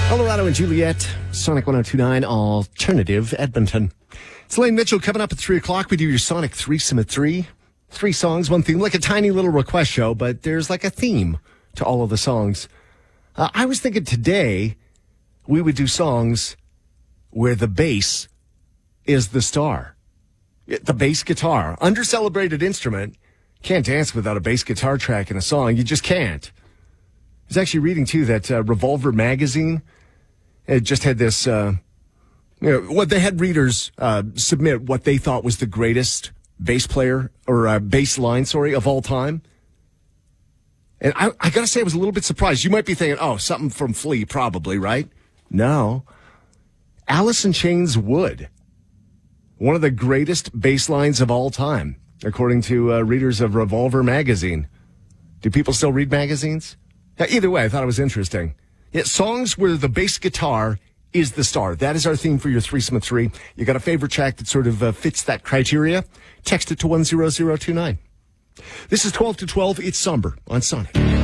Colorado and Juliet, Sonic 102.9 Alternative Edmonton. It's Lane Mitchell coming up at 3 o'clock. We do your Sonic Threesome at 3. 3 songs, 1 theme, like a tiny little request show, but there's like a theme to all of the songs. I was thinking today we would do songs where the bass is the star. The bass guitar, under-celebrated instrument. Can't dance without a bass guitar track in a song. You just can't. I was actually reading, too, that Revolver magazine just had this, what they had readers submit what they thought was the greatest bass player or bass line, of all time. And I got to say, I was a little bit surprised. You might be thinking, oh, something from Flea, probably, right? No. Alice in Chains Wood. One of the greatest bass lines of all time, according to readers of Revolver magazine. Do people still read magazines? Either way, I thought it was interesting. Yeah, songs where the bass guitar is the star. That is our theme for your Threesome at 3. You got a favorite track that sort of fits that criteria? Text it to 10029. This is 12 to 12. It's Somber on Sonic.